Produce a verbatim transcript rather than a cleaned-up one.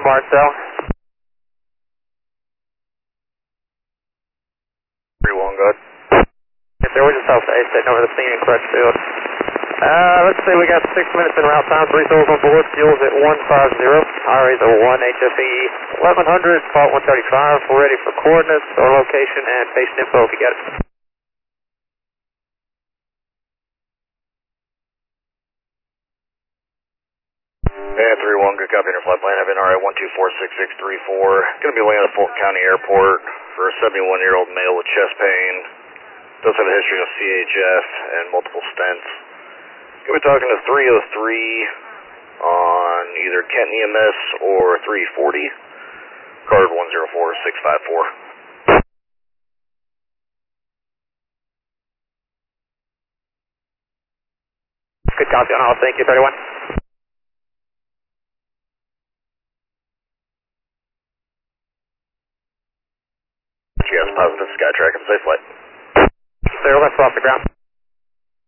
Marcel. three one, go ahead. Yes, sir, we're just off the A setting over the scene in Crutchfield. Uh, let's see, we got six minutes in route time, three souls on board, fuel's at one five zero, R A's a one, H F E eleven hundred, fault one thirty-five, we're ready for coordinates or location and patient info if you got it. Yeah, three one, good copy, interflight plan, have N R A one two four six six three four, going to be landing at Fulton County Airport for a seventy-one year old male with chest pain, does have a history of C H F and multiple stents. Going to be talking to three oh three on either Kent E M S or three forty, card one zero four six five four. Good copy on all, thank you, thirty-one. Yes, positive, Skytrack, have a safe flight. Sir, let's off the ground.